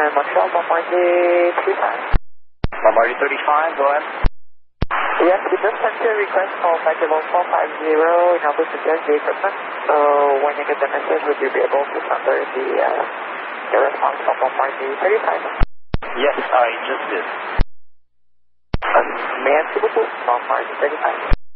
Montreal, Bombardier 35. Bombardier 35, go ahead. Yes, we just sent you a request for flight level 450 in order to test the equipment. So when you get the message, would you be able to enter the response from Bombardier 35? Yes, I just did. May I see the Bombardier 35?